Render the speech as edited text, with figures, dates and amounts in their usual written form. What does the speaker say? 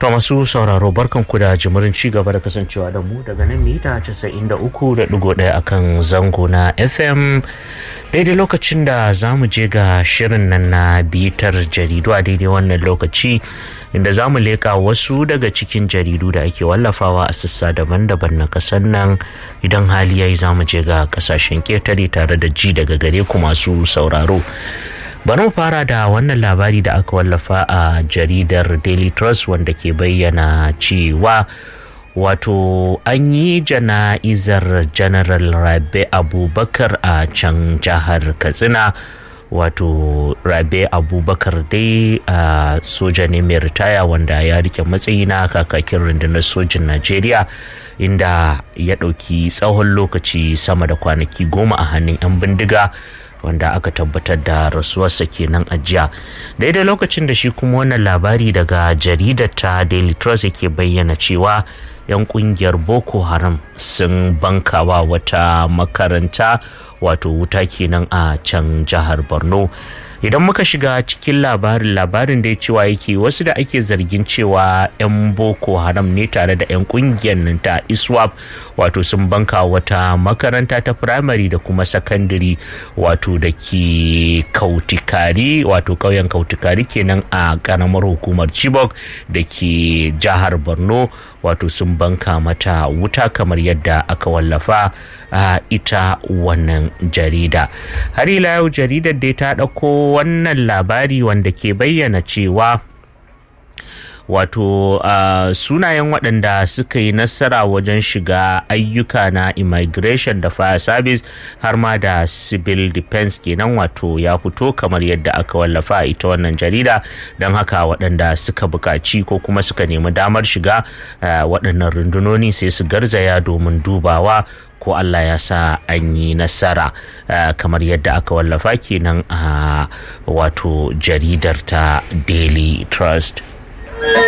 To masu sauraro barkanku da jimirin ci gaba da kasancewa da mu daga nan mita 93.1 akan zango na FM daidai lokacin da za mu je ga shirin nan na bitar jaridu a daidai wannan lokaci inda za mu leƙa wasu daga cikin jaridu da ake wallafawa a sassa daban-daban na ƙasar nan. Idan hali yayi za mu je ga ƙasashen ƙetare tare da ji daga gare ku masu sauraro. Bari mu fara da wannan labari da aka wallafa a jaridar Daily Trust wanda ke bayyana cewa wato an yi jana'izar General Rabe Abubakar a can jihar Katsina. Wato Rabe Abubakar dai a soja ne mai ritaya wanda ya rike matsayi na kakakin rundunar sojin Najeriya, inda ya ɗauki tsawon lokaci sama da kwanaki 10 a hannun 'yan bindiga, wanda aka tabbatar da rasuwarsa kenan a jiya. Daidai lokacin da shi kuma wannan labari daga jaridar ta Daily Trust yake bayyana cewa 'yan kungiyar Boko Haram sun bankawa wata makaranta wato wuta kenan a can jihar Borno. Idan muka shiga cikin labarin da ya cewa yake wasu da ake zargin cewa 'yan Boko Haram ne tare da 'yan kungiyar nan ta ISWAP wato sun banka wata makaranta ta firamare da kuma sakandare wato da ke Kautikari, wato ƙauyen Kautikari kenan a ƙaramar hukumar Chibok da ke jihar Borno, wato sun banka mata wuta kamar yadda aka wallafa a ita wannan jarida. Har ila yau jaridar dai ta ɗauko wannan labari wanda ke bayyana cewa wato sunayen waɗanda suka yi nasara wajen shiga ayyuka na immigration da fire service har ma da civil defense kenan wato ya fito kamar yadda aka wallafa ita wannan jarida. Don haka waɗanda suka buƙaci ko kuma suka nemi damar shiga waɗannan rundunoni sai su garzaya domin dubawa ko Allah ya sa an yi nasara kamar yadda aka wallafa kenan a wato jaridar ta Daily Trust.